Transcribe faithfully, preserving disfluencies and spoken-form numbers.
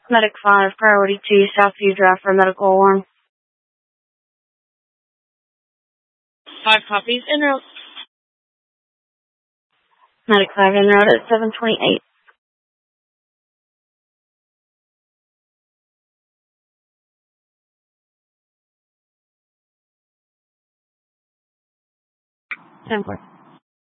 Medic five, priority two, Southview Drive for medical alarm. Five copies. En route. Medic five en route at seven twenty-eight. ten four.